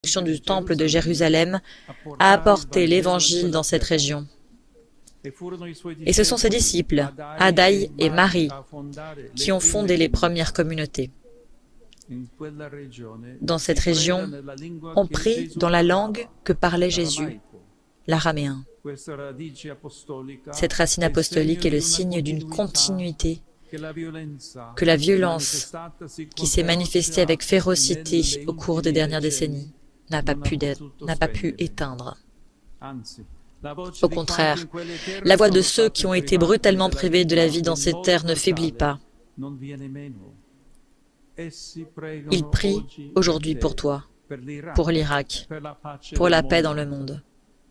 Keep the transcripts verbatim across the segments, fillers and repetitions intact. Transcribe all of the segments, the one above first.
du temple de Jérusalem a apporté l'évangile dans cette région. Et ce sont ses disciples, Addaï et Marie, qui ont fondé les premières communautés. Dans cette région, on prie dans la langue que parlait Jésus, l'araméen. Cette racine apostolique est le signe d'une continuité, que la violence qui s'est manifestée avec férocité au cours des dernières décennies n'a pas pu, n'a pas pu éteindre. Au contraire, la voix de ceux qui ont été brutalement privés de la vie dans ces terres ne faiblit pas. Ils prient aujourd'hui pour toi, pour l'Irak, pour la paix dans le monde.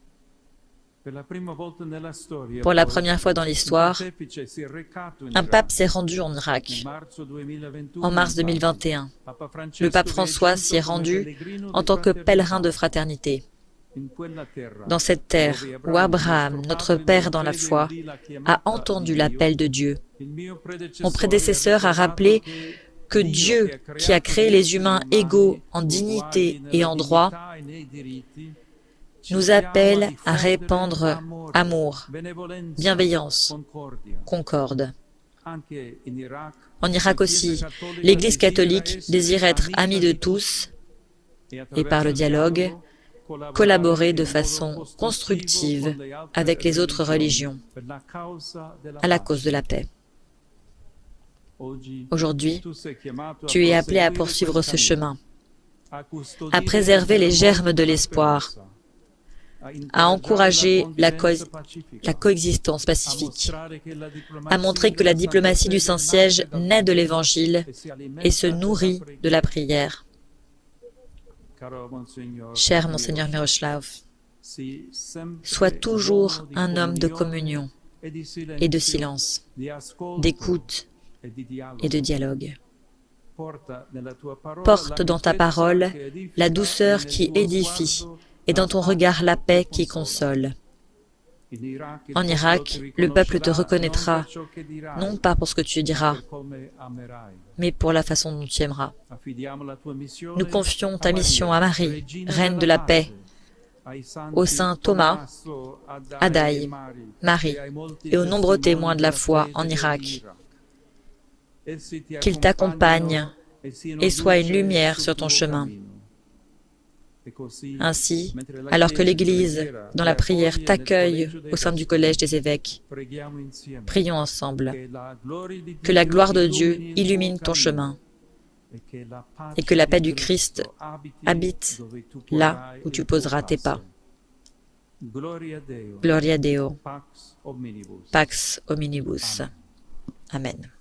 Pour la première fois dans l'histoire, un pape s'est rendu en Irak en mars deux mille vingt et un. Le pape François s'y est rendu en tant que pèlerin de fraternité. Dans cette terre où Abraham, notre père dans la foi, a entendu l'appel de Dieu. Mon prédécesseur a rappelé que Dieu, qui a créé les humains égaux en dignité et en droit, nous appelle à répandre amour, bienveillance, concorde. En Irak aussi, l'Église catholique désire être amie de tous et par le dialogue, collaborer de façon constructive avec les autres religions à la cause de la paix. Aujourd'hui, tu es appelé à poursuivre ce chemin, à préserver les germes de l'espoir, à encourager la, co la coexistence pacifique, à montrer que la diplomatie du Saint-Siège naît de l'Évangile et se nourrit de la prière. Cher Monseigneur Miroslav, sois toujours un homme de communion et de silence, d'écoute et de dialogue. Porte dans ta parole la douceur qui édifie et dans ton regard la paix qui console. En Irak, le peuple te reconnaîtra, non pas pour ce que tu diras, mais pour la façon dont tu aimeras. Nous confions ta mission à Marie, Reine de la paix, au saint Thomas, Addaï, Marie et aux nombreux témoins de la foi en Irak. Qu'ils t'accompagnent et soient une lumière sur ton chemin. Ainsi, alors que l'Église, dans la prière, t'accueille au sein du Collège des évêques, prions ensemble. Que la gloire de Dieu illumine ton chemin et que la paix du Christ habite là où tu poseras tes pas. Gloria Deo, Pax Hominibus. Amen.